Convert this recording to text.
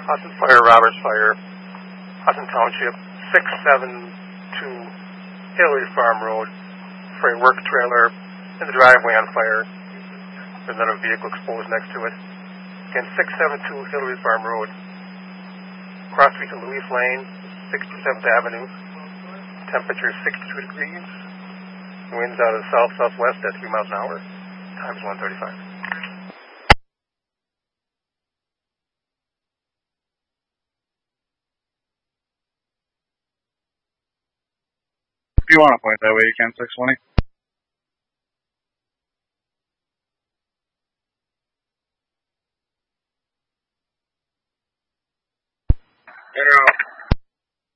Hudson Fire, Roberts Fire, Hudson Township, 672 Hillary Farm Road, for a work trailer in the driveway on fire. There's another vehicle exposed next to it. Again, 672 Hillary Farm Road, cross street to Louis Lane, 67th Avenue. Temperature 62 degrees. Winds out of the south-southwest at 3 miles an hour. Time is 1:35. If you want to point that way, you can, 620.